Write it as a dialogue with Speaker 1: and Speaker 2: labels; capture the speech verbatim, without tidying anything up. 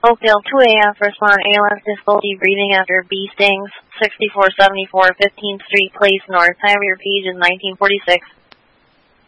Speaker 1: Oakdale two A F, respond A L S difficulty breathing after bee stings, sixty-four seventy-four fifteenth Street Place North. Time of your page is nineteen forty-six.